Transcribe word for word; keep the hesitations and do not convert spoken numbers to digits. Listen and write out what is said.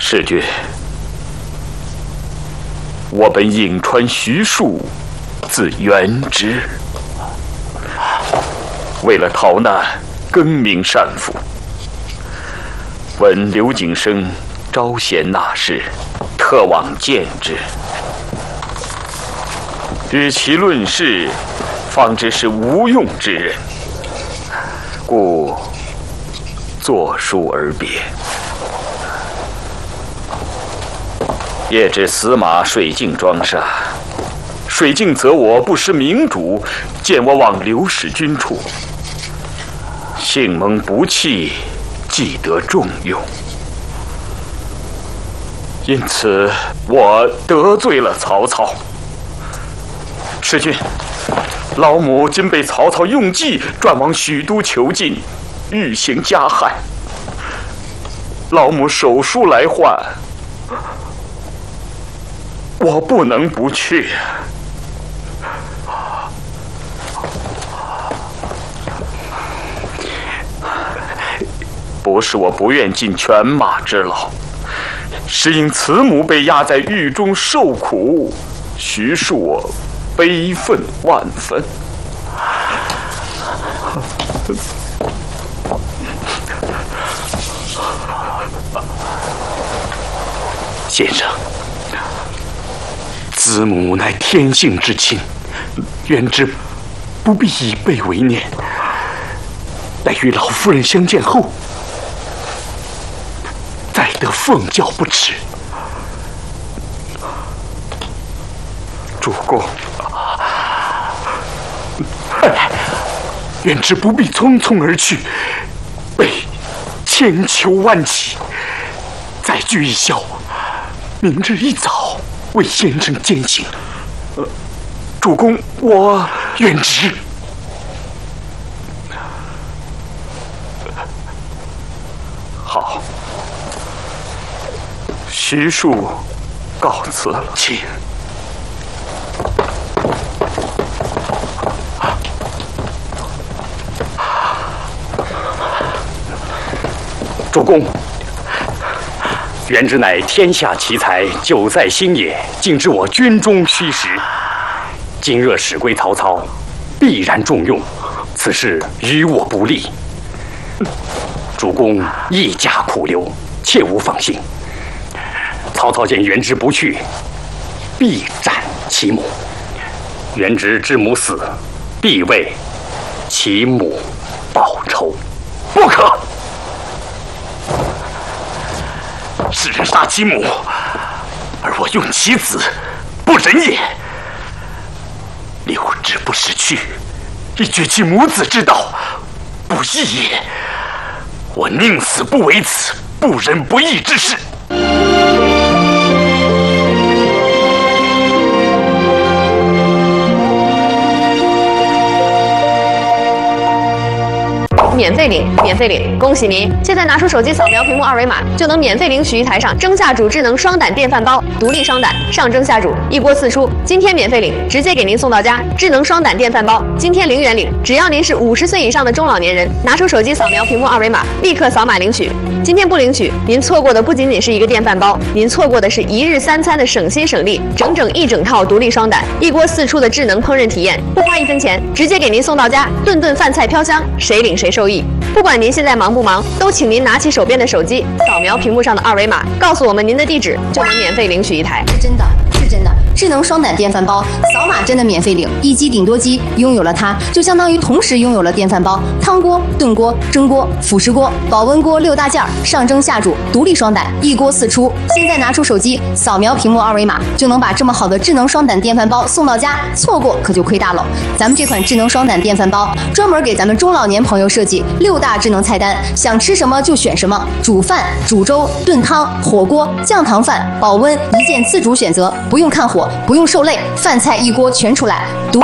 世君，我本颍川徐庶，字元之。为了逃难，更名善府。闻刘景升招贤纳士，特往见之。与其论事，方知是无用之人，故作书而别。夜至司马水镜庄杀，水镜责我不识明主，见我往刘使君处，幸蒙不弃，既得重用。因此我得罪了曹操。世君，老母今被曹操用计，转往许都囚禁，欲行加害。老母手书来唤，我不能不去。不是我不愿尽犬马之劳，是因慈母被压在狱中受苦，徐庶我悲愤万分。先生，子母乃天性之亲，元之不必以备为念。待与老夫人相见后，再得奉教不迟。主公，元之不必匆匆而去，备千求万祈，再聚一宵，明日一早为先生饯行。呃，主公，我元之。好，徐庶告辞了，请。主公，元之乃天下奇才，久在心也，竟知我军中虚实。今若使归曹操，必然重用，此事于我不利。主公一家苦留，切勿放心。曹操见元之不去，必斩其母。元之之母死，必为其母报仇。不可！是人杀其母，而我用其子，不仁也。留之不识趣，以绝其母子之道，不义也。我宁死不为此不仁不义之事。 免费领，免费领！恭喜您！现在拿出手机扫描屏幕二维码，就能免费领取一台上蒸下煮智能双胆电饭煲，独立双胆，上蒸下煮，一锅四出。今天免费领，直接给您送到家。智能双胆电饭煲，今天零元领，只要您是五十岁以上的中老年人，拿出手机扫描屏幕二维码，立刻扫码领取。今天不领取，您错过的不仅仅是一个电饭煲，您错过的是一日三餐的省心省力，整整一整套独立双胆，一锅四出的智能烹饪体验，不花一分钱，直接给您送到家，顿顿饭菜飘香，谁领谁受益。不管您现在忙不忙，都请您拿起手边的手机，扫描屏幕上的二维码，告诉我们您的地址，就能免费领取一台。 是真的，是真的。智能双胆电饭煲，扫码真的免费领，一机顶多机，拥有了它，就相当于同时拥有了电饭煲、汤锅、炖锅、蒸锅、辅食锅、保温锅六大件儿，上蒸下煮，独立双胆，一锅四出。现在拿出手机，扫描屏幕二维码，就能把这么好的智能双胆电饭煲送到家，错过可就亏大了。咱们这款智能双胆电饭煲，专门给咱们中老年朋友设计六大智能菜单，想吃什么就选什么，煮饭、煮粥、炖汤、火锅、酱糖饭、保温，一键自主选择，不用看火，不用受累，饭菜一锅全出来。独